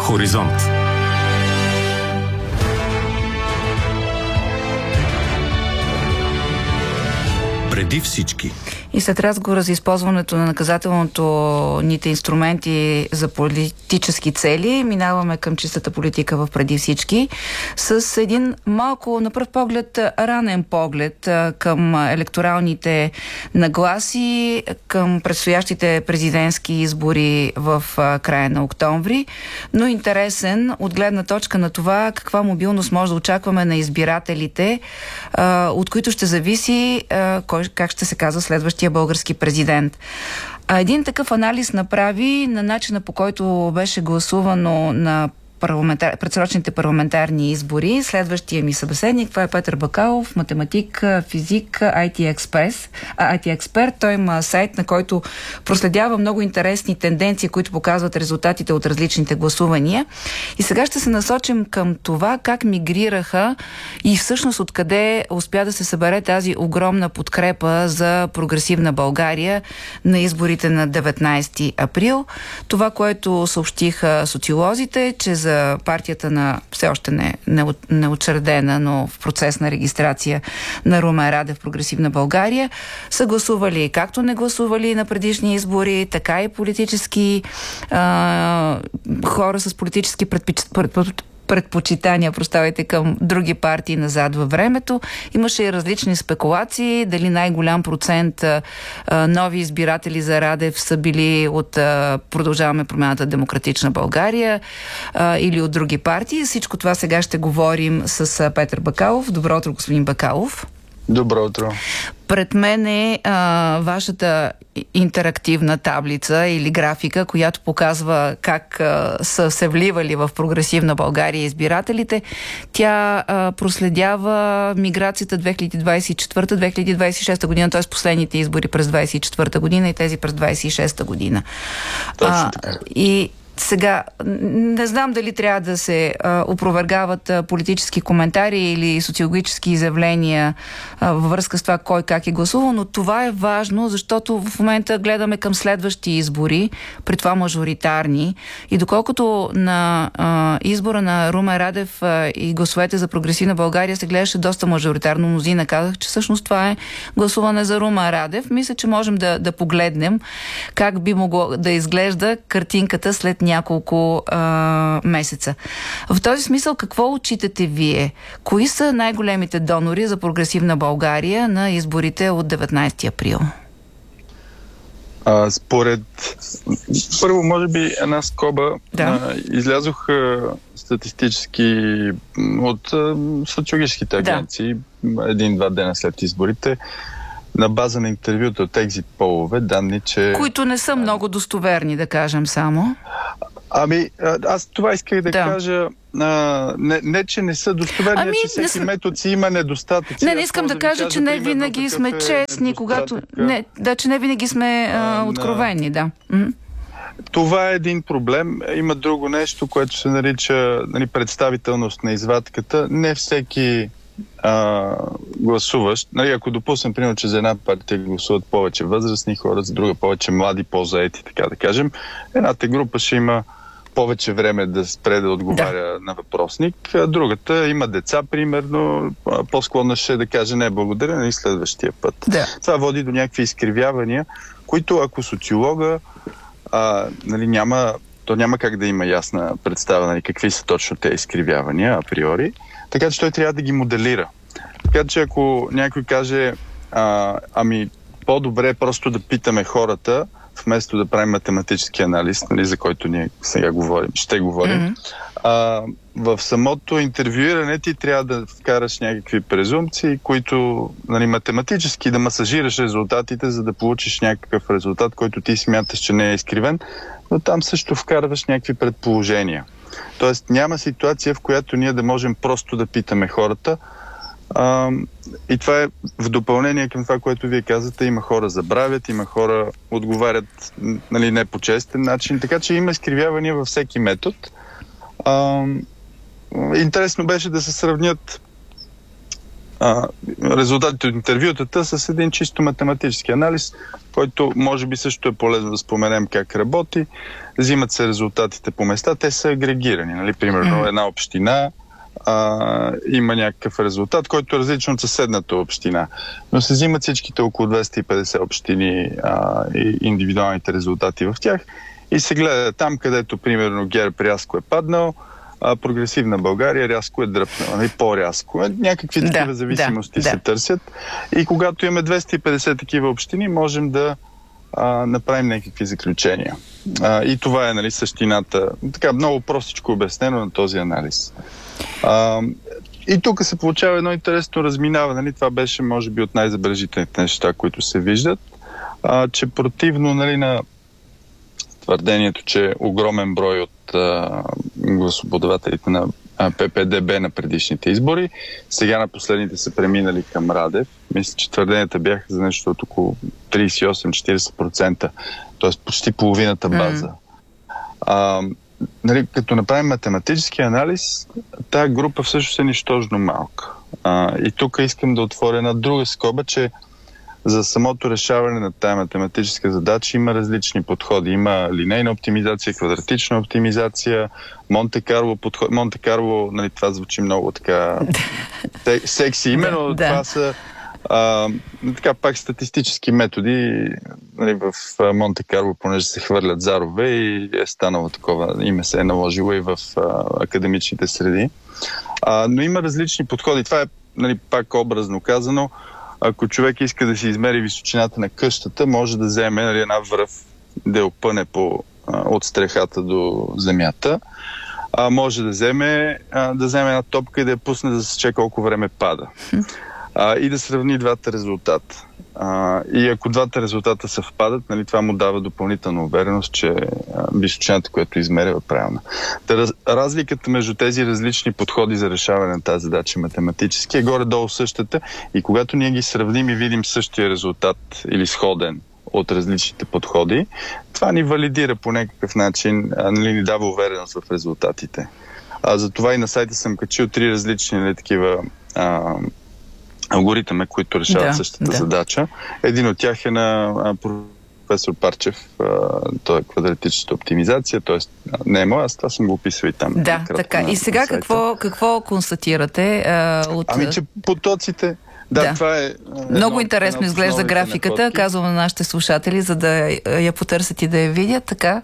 Хоризонт. Преди всички. И след разговора за използването на наказателното-ните инструменти за политически цели, минаваме към чистата политика в преди всички, с един малко, на пръв поглед, ранен поглед към електоралните нагласи, към предстоящите президентски избори в края на октомври, но интересен от гледна точка на това каква мобилност може да очакваме на избирателите, от които ще зависи как ще се казва следващия български президент. Един такъв анализ направи на начина, по който беше гласувано на предсрочните парламентарни избори. Следващия ми събеседник, това е Петър Бакалов, математик, физик, IT експерт. Той има сайт, на който проследява много интересни тенденции, които показват резултатите от различните гласувания. И сега ще се насочим към това как мигрираха и всъщност откъде успя да се събере тази огромна подкрепа за прогресивна България на изборите на 19 април. Това, което съобщиха социолозите, че за партията на все още неучредена, но в процес на регистрация на Румен Радев в прогресивна България, са гласували както не гласували на предишни избори, така и политически хора с политически предпочитания, към други партии назад във времето. Имаше и различни спекулации, дали най-голям процент нови избиратели за Радев са били от Продължаваме промяната Демократична България или от други партии. Всичко това сега ще говорим с Петър Бакалов. Добро утро, господин Бакалов. Добро утро. Пред мен е вашата интерактивна таблица или графика, която показва как са се вливали в прогресивна България избирателите. Тя проследява миграцията 2024-2026 година, т.е. последните избори през 2024 година и тези през 2026 година. И сега, не знам дали трябва да се опровергават политически коментари или социологически изявления във връзка с това кой как е гласувал, но това е важно, защото в момента гледаме към следващи избори, при това мажоритарни, и доколкото на избора на Румен Радев и гласовете за прогресивна България се гледаше доста мажоритарно, мнозина казах, че всъщност това е гласуване за Румен Радев. Мисля, че можем да погледнем как би могло да изглежда картинката след няколко месеца. В този смисъл, какво отчитате вие? Кои са най-големите донори за прогресивна България на изборите от 19 април? Първо, може би една скоба. Да. Излязох статистически от социологическите агенции един-два дена след изборите, на база на интервюта от екзит полове, данни, че... Които не са много достоверни, да кажем само. Аз това исках да кажа. Не, че не са достоверни, че всеки метод си има недостатъци. Не искам да кажа, че не винаги сме честни, когато... че не винаги сме откровени, да. Това е един проблем. Има друго нещо, което се нарича представителност на извадката. Не всеки гласуващ. Ако допуснем, примерно, че за една партия гласуват повече възрастни хора, за друга повече млади, по-заети, така да кажем, едната група ще има повече време да спре да отговаря на въпросник, а другата има деца, примерно, по-склонна ще да каже не благодаря и следващия път. Да. Това води до някакви изкривявания, които ако социолога няма как да има ясна представа какви са точно тези изкривявания априори, така че той трябва да ги моделира. Така че ако някой каже по-добре просто да питаме хората, вместо да правим математически анализ, за който ние сега ще говорим, в самото интервюиране ти трябва да вкараш някакви презумпции, които математически да масажираш резултатите, за да получиш някакъв резултат, който ти смяташ, че не е изкривен, но там също вкарваш някакви предположения. Тоест няма ситуация, в която ние да можем просто да питаме хората. И това е в допълнение към това, което вие казвате. Има хора забравят, има хора отговарят не по честен начин. Така че има изкривявания във всеки метод. Интересно беше да се сравнят резултатите от интервютата с един чисто математически анализ, който може би също е полезно да споменем как работи. Взимат се резултатите по места, те са агрегирани. Нали? Примерно една община има някакъв резултат, който е различен от съседната община. Но се взимат всичките около 250 общини и индивидуалните резултати в тях и се гледа там, където примерно ГЕРБ рязко е паднал, прогресивна България рязко е дръпнала, по-рязко. Някакви такива зависимости се търсят. И когато имаме 250 такива общини, можем да направим някакви заключения. И това е, нали, същината. Така много простичко обяснено на този анализ. И тук се получава едно интересно разминаване. Нали? Това беше, може би, от най-забележителните неща, които се виждат. Че противно, нали, на твърдението, че огромен брой от гласоподавателите на ППДБ на предишните избори, сега на последните са преминали към Радев. Мисля, че твърденията бяха за нещо от около 38-40%, т.е. почти половината база. Нали, като направим математически анализ, тая група всъщност е нищожно малка. И тук искам да отворя една друга скоба, че за самото решаване на тая математическа задача има различни подходи. Има линейна оптимизация, квадратична оптимизация, Монте-Карло подход. Монте-Карло, нали, това звучи много така секси име, но това са така пак статистически методи. Нали, в Монте-Карло, понеже се хвърлят зарове и е станало такова, име се е наложило и в академичните среди. Но има различни подходи. Това е, нали, пак образно казано. Ако човек иска да си измери височината на къщата, може да вземе, нали, една връв, да я опъне от стрехата до земята. Може да вземе една топка и да я пусне, да се чека колко време пада. И да сравни двата резултата. И ако двата резултата съвпадат, нали, това му дава допълнителна увереност, че височината, която измерява, е правилна. Разликата между тези различни подходи за решаване на тази задача математически е горе-долу същата и когато ние ги сравним и видим същия резултат или сходен от различните подходи, това ни валидира по някакъв начин, нали, ни дава увереност в резултатите. Затова и на сайта съм качил 3 различни, нали, такива алгоритъми, които решават същата задача. Един от тях е на професор Парчев, той е квадратичната оптимизация, т.е. не е моя, аз това съм го описал и там. Да, така. И сега какво констатирате? Ами, че потоците... Да, това е... Много интересно изглежда графиката, казвам на нашите слушатели, за да я потърсят и да я видят, така?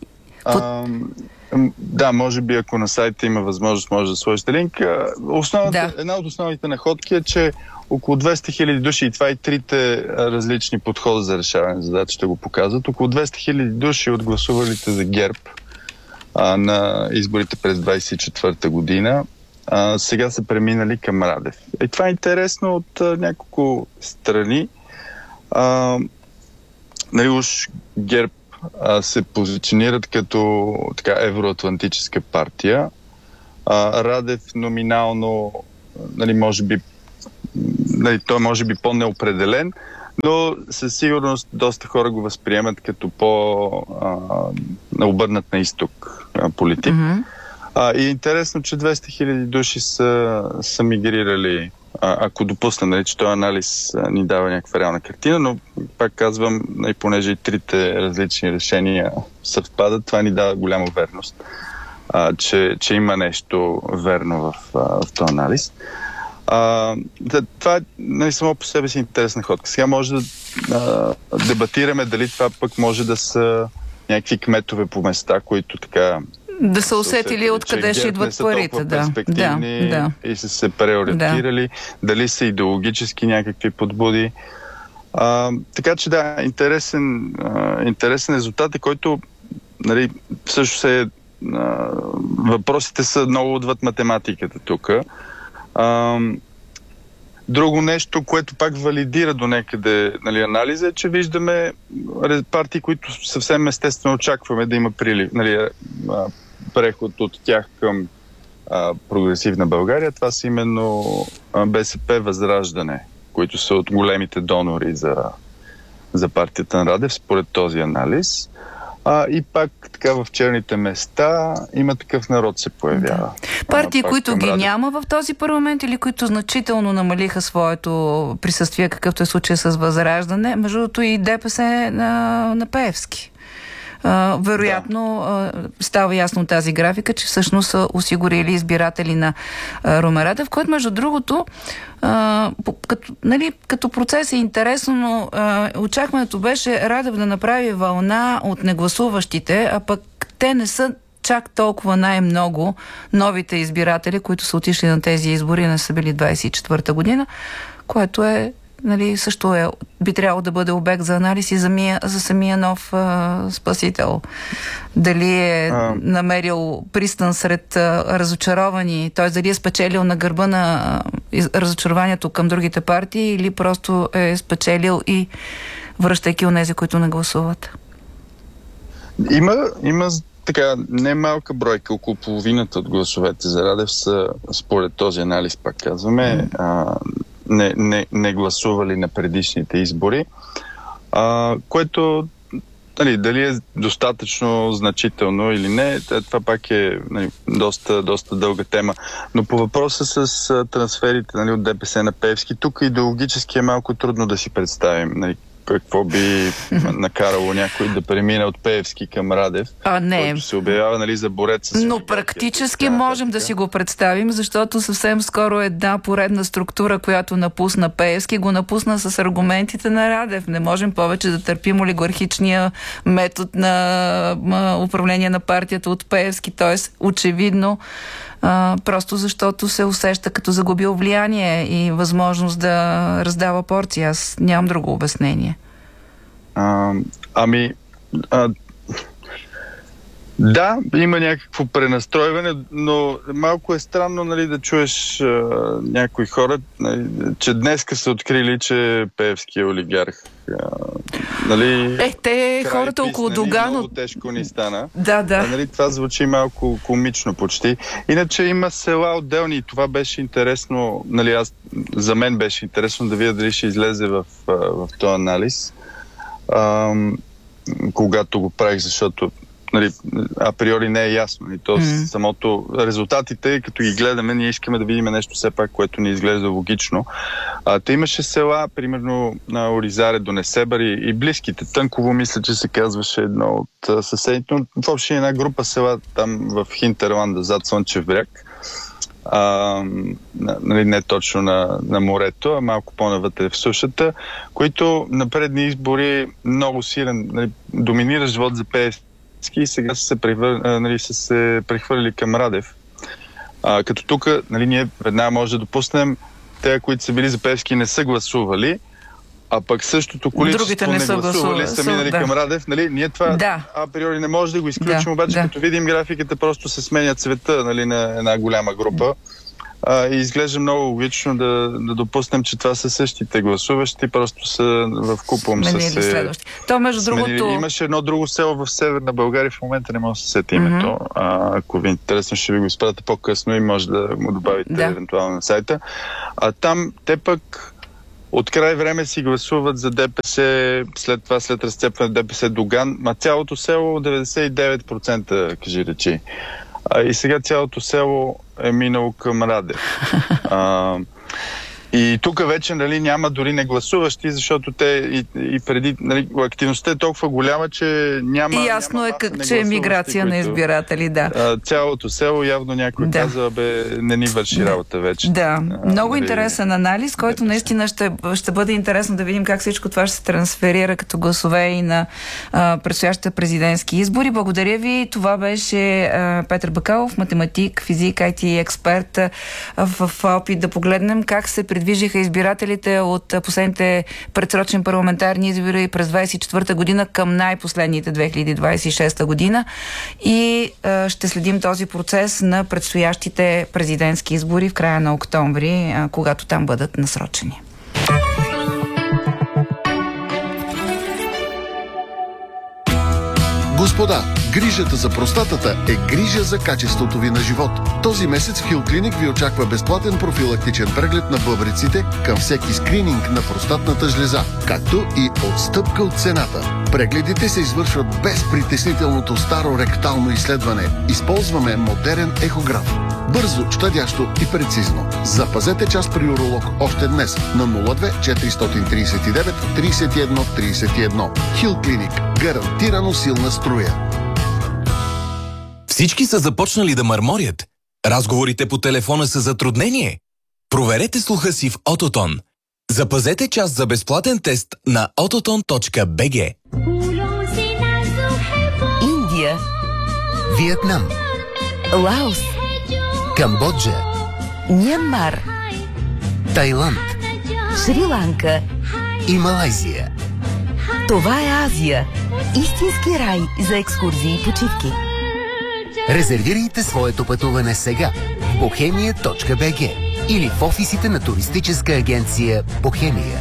Да, може би ако на сайта има възможност, може да сложите линк. Една от основните находки е, че около 200 000 души, и това и трите различни подхода за решаване на задачи ще го показват, около 200 000 души от гласувалите за ГЕРБ на изборите през 24-та година сега са преминали към Радев. И това е интересно от няколко страни. Нали, уж ГЕРБ се позиционират като така евроатлантическа партия. Радев номинално, нали, може би, нали, той може би по-неопределен, но със сигурност доста хора го възприемат като по-обърнат на изток политик. И е интересно, че 200 000 души са мигрирали, ако допуснем, нали, че този анализ ни дава някаква реална картина, но пак казвам, и понеже и трите различни решения съвпадат, това ни дава голяма верност, че има нещо верно в този анализ. Това е, нали, само по себе си интересна ходка. Сега може да дебатираме дали това пък може да са някакви кметове по места, които така да са усетили откъде ще идват парите. Да. И са се преориентирали. Дали са идеологически някакви подбуди. Така че да, интересен резултат, който, нали, всъщност въпросите са много отвъд математиката тук. Друго нещо, което пак валидира до някъде, нали, анализа, е, че виждаме партии, които съвсем естествено очакваме да има прилив, нали, преход от тях към прогресивна България. Това са именно БСП Възраждане, които са от големите донори за партията на Радев, според този анализ. И пак така в черните места Има такъв народ се появява. Партии, които ги няма в този парламент или които значително намалиха своето присъствие, какъвто е случай с Възраждане, между другото и ДПС на Пеевски. Вероятно става ясно от тази графика, че всъщност са осигурили избиратели на Румен Радев, което между другото като процес е интересно, но очакването беше Радев да направи вълна от негласуващите, а пък те не са чак толкова най-много новите избиратели, които са отишли на тези избори, не са били 24-та година, което е също би трябвало да бъде обект за анализ и за самия нов спасител. Дали е намерил пристан сред разочаровани, т.е. дали е спечелил на гърба на разочарованието към другите партии или просто е спечелил и връщайки онези, които не гласуват? Има така немалка бройка, около половината от гласовете за Радев са, според този анализ, пак казваме, не гласували на предишните избори, което дали е достатъчно значително или не, това пак е доста дълга тема. Но по въпроса с трансферите от ДПС на Пеевски, тук идеологически е малко трудно да си представим какво би накарало някой да премине от Пеевски към Радев, който се обявява за борец с... Но практически можем да си го представим, защото съвсем скоро една поредна структура, която напусна Пеевски, го напусна с аргументите на Радев. Не можем повече да търпим олигархичния метод на управление на партията от Пеевски. Т.е. очевидно просто защото се усеща като загубил влияние и възможност да раздава порции. Аз нямам друго обяснение. Да, има някакво пренастройване, но малко е странно да чуеш някои хора, че днеска са открили, че Пеевски е олигарх. Хората около Доган... Много тежко ни стана. Да. Това звучи малко комично почти. Иначе има села отделни и това беше интересно. За мен беше интересно да видя дали ще излезе в този анализ. Когато го правих, защото априори не е ясно. И то самото резултатите, като ги гледаме, ние искаме да видим нещо все пак, което ни изглежда логично. Те имаше села, примерно на Оризаре до Несебър и близките. Тънково, мисля, че се казваше едно от съседите, но въобще една група села там в Хинтерланда, зад Слънчев бряг. Не точно на морето, а малко по-навътре в сушата, които на предни избори много силен, доминиращ вот за Пеевски и сега са се прехвърли към Радев. Като тук ние веднага може да допуснем те, които са били за Пеевски, не са гласували, а пък същото количество не гласували са минали към Радев. Ние това априори не може да го изключим, обаче като видим графиката, просто се сменят цвета на една голяма група. И изглежда много логично да допуснем, че това са същите гласуващи, просто са в купом са се... То, между другото... Имаше едно друго село в Северна България, в момента не мога да се сети името. Ако ви е интересно, ще ви го изпратя по-късно и може да му добавите евентуално на сайта. Там те пък от край време си гласуват за ДПС, след разцепване на ДПС Доган, цялото село 99%, кажи речи. И сега цялото село е минало към Радев. И тук вече няма дори не гласуващи, защото те и преди активността е толкова голяма, че няма. И ясно е че е миграция на избиратели, цялото село явно някой казва, не ни върши работа вече. Много интересен анализ, който наистина ще бъде интересно да видим как всичко това ще се трансферира като гласове и на предстоящите президентски избори. Благодаря ви. Това беше Петър Бакалов, математик, физик, IT експерт, в опит да погледнем как се движиха избирателите от последните предсрочни парламентарни избори през 24-та година към най-последните 2026 година и ще следим този процес на предстоящите президентски избори в края на октомври, когато там бъдат насрочени. Господа, Грижата за простатата е грижа за качеството ви на живот. Този месец в Хилклиник ви очаква безплатен профилактичен преглед на бъбреците към всеки скрининг на простатната жлеза, както и отстъпка от цената. Прегледите се извършват без притеснителното старо ректално изследване. Използваме модерен ехограф. Бързо, щадящо и прецизно. Запазете час при уролог още днес на 02 439 31 31. Хилклиник. Гарантирано силна струя. Всички са започнали да мърморят. Разговорите по телефона са затруднение. Проверете слуха си в Ототон. Запазете час за безплатен тест на ototon.bg. Индия, Виетнам, Лаос, Камбоджа, Мянмар, Тайланд Шри-Ланка. и Малайзия. Това е Азия. Истински рай за екскурзии и почивки. Резервирайте своето пътуване сега в bohemia.bg или в офисите на туристическа агенция Бохемия.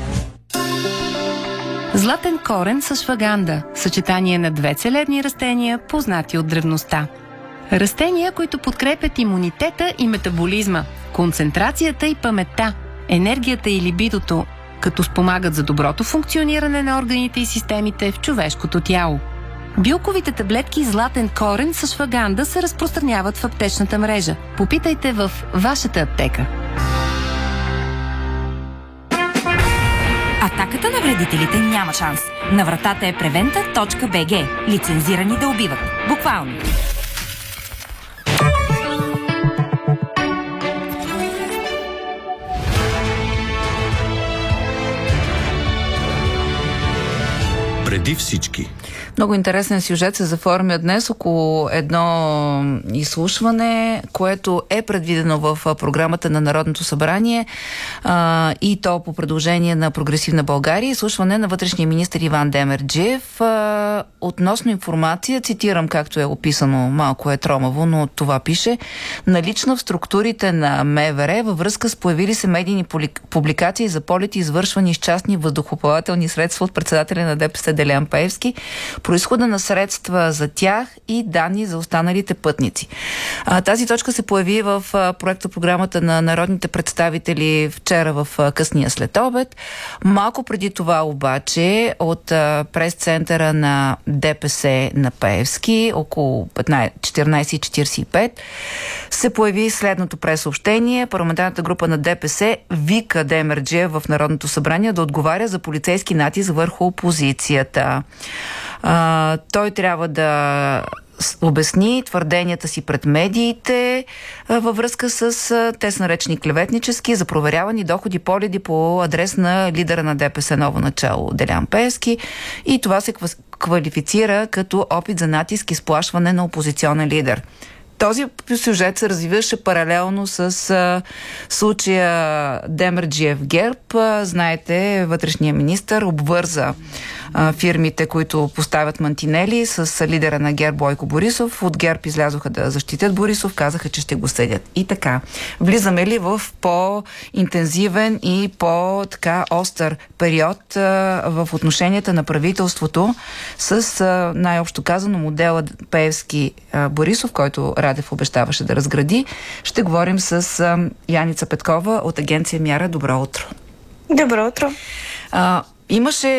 Златен корен с шваганда – съчетание на две целебни растения, познати от древността. Растения, които подкрепят имунитета и метаболизма, концентрацията и паметта, енергията и либидото, като спомагат за доброто функциониране на органите и системите в човешкото тяло. Билковите таблетки златен корен с шваганда се разпространяват в аптечната мрежа. Попитайте в вашата аптека. Атаката на вредителите няма шанс. На вратата е preventa.bg. Лицензирани да убиват. Буквално. Преди всички. Много интересен сюжет се заформя днес около едно изслушване, което е предвидено в програмата на Народното събрание и то по предложение на Прогресивна България. Изслушване на вътрешния министър Иван Демерджиев относно информация, цитирам както е описано, малко е тромаво, но това пише, налична в структурите на МВР във връзка с появили се медийни публикации за полети, извършвани с частни въздухоплавателни средства от председателя на ДПС Делян Пеевски, произхода на средства за тях и данни за останалите пътници. Тази точка се появи в проекта програмата на народните представители вчера в късния следобед. Малко преди това обаче от прес-центъра на ДПС на Пеевски, около 14:45, се появи следното прес-съобщение. Парламентарната група на ДПС вика Демерджиев в Народното събрание да отговаря за полицейски натиск върху опозицията. Той трябва да обясни твърденията си пред медиите във връзка с те са наречени клеветнически, за проверявани доходи полети по адрес на лидера на ДПС ново начало Делян Пеевски, и това се квалифицира като опит за натиск и сплашване на опозиционен лидер. Този сюжет се развиваше паралелно с случая Демерджиев ГЕРБ. Знаете, вътрешния министър обвърза фирмите, които поставят мантинели, с лидера на ГЕРБ Бойко Борисов. От ГЕРБ излязоха да защитят Борисов, казаха, че ще го съдят. И така, влизаме ли в по-интензивен и по-така остър период в отношенията на правителството с най-общо казано модела Пеевски-Борисов, който Радев обещаваше да разгради. Ще говорим с Яница Петкова от агенция Мяра. Добро утро. Добро утро. Имаше